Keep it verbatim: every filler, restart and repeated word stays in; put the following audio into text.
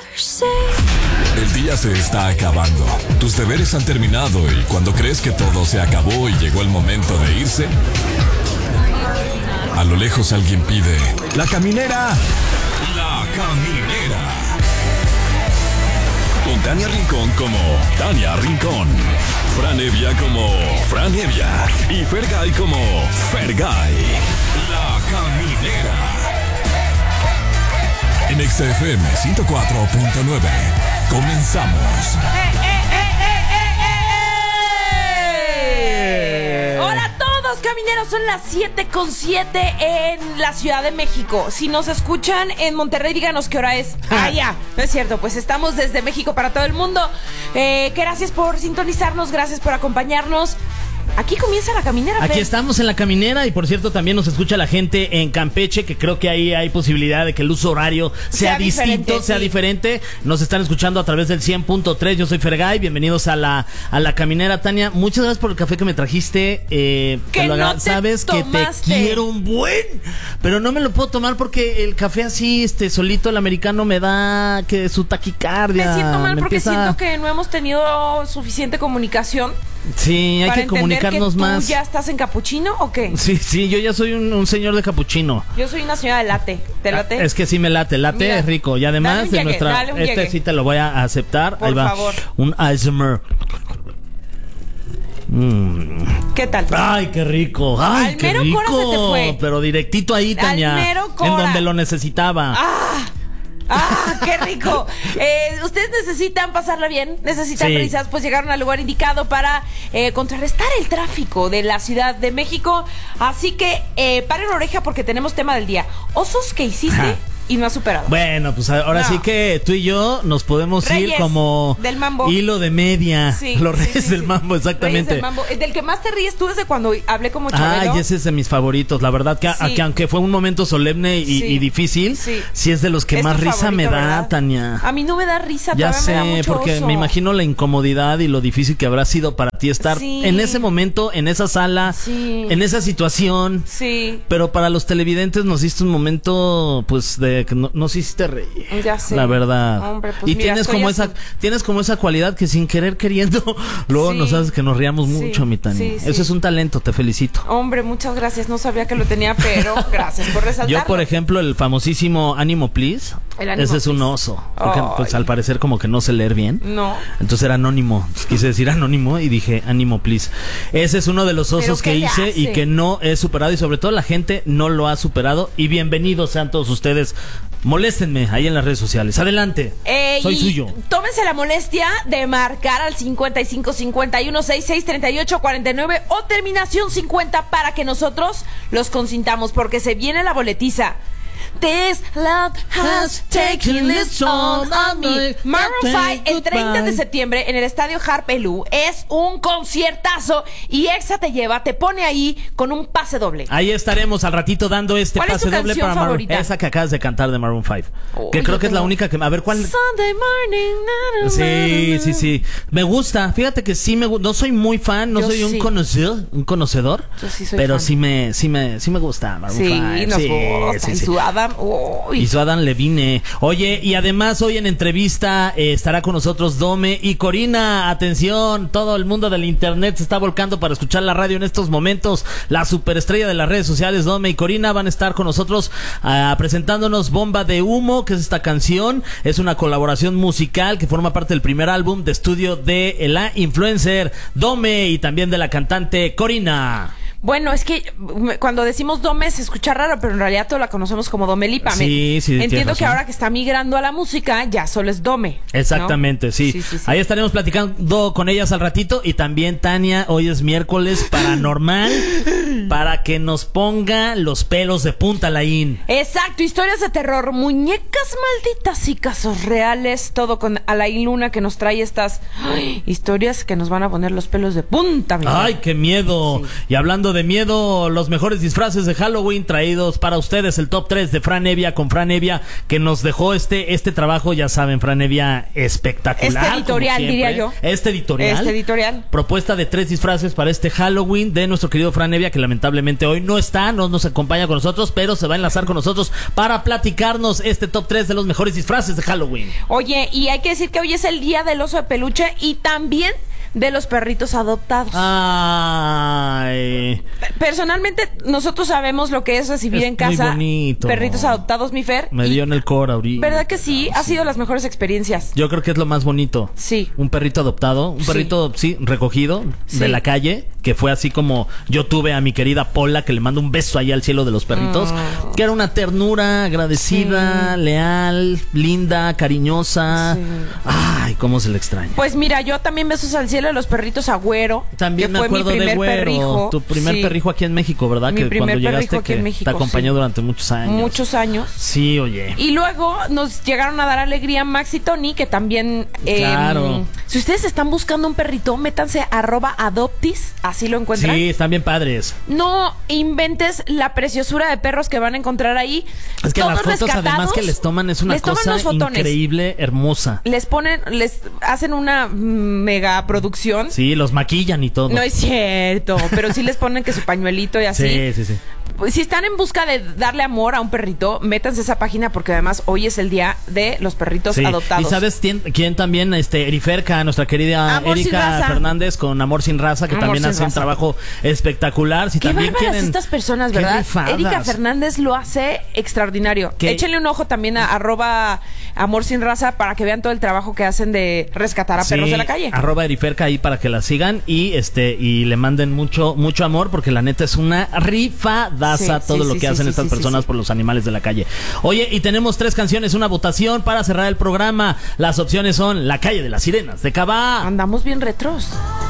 El día se está acabando. Tus deberes han terminado y cuando crees que todo se acabó y llegó el momento de irse, a lo lejos alguien pide: ¡La caminera! ¡La caminera! Con Tania Rincón como Tania Rincón, Fran Evia como Fran Evia y Fergay como Fergay. La caminera. En X F M ciento cuatro punto nueve. Comenzamos. ¡Eh, eh, eh, eh, eh, eh! Hola a todos, camineros. Son las siete con siete en la Ciudad de México. Si nos escuchan en Monterrey, díganos qué hora es. Ah, ya. No es cierto, pues estamos desde México para todo el mundo. Eh, gracias por sintonizarnos, gracias por acompañarnos. Aquí comienza la caminera. Aquí Fer. estamos en la caminera y por cierto también nos escucha la gente en Campeche, que creo que ahí hay posibilidad de que el uso horario sea, sea distinto, sea sí. diferente. Nos están escuchando a través del cien punto tres. Yo soy Fergay, bienvenidos a la a la caminera. Tania, muchas gracias por el café que me trajiste. Eh, que te lo no te sabes tomaste. Que te quiero un buen, pero no me lo puedo tomar porque el café así, este solito, el americano, me da que su taquicardia. Me siento mal me porque empieza... siento que no hemos tenido suficiente comunicación. Sí, hay que comunicarnos que más. ¿Tú ya estás en capuchino o qué? Sí, sí, yo ya soy un, un señor de capuchino. Yo soy una señora de latte. ¿Te late? Es que sí me late, late Mira, es rico. Y además de llegue, nuestra este llegue. sí te lo voy a aceptar. Por Ahí va. favor. Un Eismer. Mm. ¿Qué tal? Ay, qué rico. Ay, Al qué mero rico. Cora se te fue. Pero directito ahí, Tania. Al mero Cora. En donde lo necesitaba. ¡Ah! ¡Ah, qué rico! Eh, Ustedes necesitan pasarla bien, necesitan Sí. risas, pues llegaron al lugar indicado para eh, contrarrestar el tráfico de la Ciudad de México. Así que eh, paren oreja porque tenemos tema del día. Osos que hiciste Ajá. y no has superado. Bueno, pues ahora No. sí que tú y yo nos podemos Reyes ir como del mambo. hilo de media. Sí, Los sí, reyes sí, del sí. mambo, exactamente. Reyes del mambo. Eh, Del que más te ríes tú desde cuando hablé como Chabelo. Ay, ese es de mis favoritos. La verdad que, Sí. que aunque fue un momento solemne y, Sí. y difícil, Sí. sí es de los que Es más tu risa me favorito, da, ¿verdad? Tania. A mí no me da risa, Ya todavía me da sé, mucho porque oso. me imagino la incomodidad y lo difícil que habrá sido para ti estar Sí. en ese momento, en esa sala, Sí. en esa situación. Sí. Pero para los televidentes nos hiciste un momento, pues, de que no, nos hiciste reír. Ya sé. La verdad. Hombre, pues y mira, tienes estoy como así. esa, tienes como esa cualidad que sin querer queriendo, luego Sí. nos haces que nos riamos Sí. mucho, mi Tania. Sí, sí. Eso es un talento, te felicito. Hombre, muchas gracias. No sabía que lo tenía, pero gracias por resaltarlo. Yo, por ejemplo, el famosísimo Ánimo Please, El Ánimo ese es un Please. oso. Porque, pues, Ay. al parecer como que no sé leer bien. No. Entonces era anónimo. Quise decir anónimo y dije Ánimo Please. Ese es uno de los osos ¿Pero que qué le hice y hace? que no he superado. Y sobre todo la gente no lo ha superado. Y bienvenidos sean todos ustedes. Moléstenme ahí en las redes sociales. Adelante. Eh, Soy y suyo. Tómense la molestia de marcar al cincuenta y cinco cincuenta y uno sesenta y seis treinta y ocho cuarenta y nueve o terminación cincuenta para que nosotros los consintamos, porque se viene la boletiza. This love has taken its toll on me. Maroon cinco el treinta de septiembre en el estadio Harp Elú. Es un conciertazo y Exa te lleva, te pone ahí con un pase doble. Ahí estaremos al ratito dando este ¿Cuál es pase tu doble canción para Maroon. favorita? Esa que acabas de cantar de Maroon cinco. Oh, que creo yo que es la tengo- única que... A ver, ¿cuál? Sunday morning. na, na, Sí, na, sí, na. sí. Me gusta. Fíjate que sí me gu- no soy muy fan, no Yo soy un sí. conocedor, un conocedor, Yo sí soy pero fan. sí me sí me sí me gusta Maroon Sí, cinco. nos Sí, gusta. sí, Y sí. su Adam. uy. Y su Adam Levine. Oye, y además hoy en entrevista eh, estará con nosotros Dome y Corina. Atención, todo el mundo del internet se está volcando para escuchar la radio en estos momentos. La superestrella de las redes sociales, Dome y Corina, van a estar con nosotros ah, presentándonos Bomba de Humo, que es esta canción. Es una colaboración musical que forma parte del primer álbum de estudio de la influencer Dome y también de la cantante Corina. Bueno, es que mm, cuando decimos Dome se escucha raro, pero en realidad todos la conocemos como Domelipa. Me- Sí, sí, tienes Entiendo que razón. ahora que está migrando a la música, ya solo es Dome. ¿no? Exactamente, sí. Sí, sí, sí. Ahí estaremos platicando con ellas al ratito. Y también Tania, hoy es miércoles paranormal, para que nos ponga los pelos de punta, Laín. Exacto, historias de terror, muñecas malditas y casos reales, todo con Alain Luna, que nos trae estas ay, historias que nos van a poner los pelos de punta, mi Ay, qué miedo. Sí. Y hablando de miedo, los mejores disfraces de Halloween traídos para ustedes, el top tres de Fran Evia con Fran Evia, que nos dejó este, este trabajo, ya saben, Fran Evia, espectacular. Este editorial, diría yo. Este editorial. Este editorial. Propuesta de tres disfraces para este Halloween de nuestro querido Fran Evia, que lamentablemente hoy no está, no nos acompaña con nosotros, pero se va a enlazar con nosotros para platicarnos este top tres de los mejores disfraces de Halloween. Oye, y hay que decir que hoy es el día del oso de peluche y también de los perritos adoptados. Ay. Personalmente, nosotros sabemos lo que es recibir Es en casa muy bonito. perritos adoptados, mi Fer. Me y dio en el core ahorita. ¿Verdad que sí? Ha sido las mejores experiencias. Yo creo que es lo más bonito. Sí. Un perrito adoptado, un Sí. perrito, sí, recogido Sí. de la calle, que fue así como yo tuve a mi querida Pola, que le mando un beso ahí al cielo de los perritos, Mm. que era una ternura, agradecida, Sí. leal, linda, cariñosa. Sí. Ay, cómo se le extraña. Pues mira, yo también besos al cielo de los perritos Agüero. También que me fue acuerdo mi primer de Güero, perrijo. tu primer Sí. perrijo aquí en México, ¿verdad? Mi que primer cuando llegaste perrijo aquí que en México, te acompañó sí. durante muchos años. Muchos años. Sí, oye. Y luego nos llegaron a dar alegría Max y Tony, que también... eh, Claro. Si ustedes están buscando un perrito, métanse a arroba adoptis, así lo encuentran. Sí, están bien padres. No inventes la preciosura de perros que van a encontrar ahí. Es que Todos las fotos rescatados, además que les toman es una les toman cosa unos fotones. increíble, hermosa. Les ponen, les hacen una mega producción. Sí, los maquillan y todo. No es cierto, pero sí les ponen que su pañuelito y así. Sí, sí, sí. Pues, si están en busca de darle amor a un perrito, métanse a esa página porque además hoy es el día de los perritos Sí. adoptados. ¿Y sabes quién, quién también? Este, Eriferca, nuestra querida Amor sin Erika raza. Fernández con Amor Sin Raza, que Amor también sin hace un raza. trabajo espectacular. Si Qué también bárbaras quieren, estas personas, qué ¿verdad? rifadas. Erika Fernández lo hace extraordinario. ¿Qué? Échenle un ojo también a arroba Amor Sin Raza para que vean todo el trabajo que hacen de rescatar a Sí, perros de la calle. Arroba Eriferca ahí para que la sigan y este y le manden mucho mucho amor, porque la neta es una rifadaza Sí, todo sí, lo sí, que sí, hacen sí, estas sí, personas sí. por los animales de la calle. Oye, y tenemos tres canciones, una votación para cerrar el programa. Las opciones son La Calle de las Sirenas de Cabá, Andamos bien retros.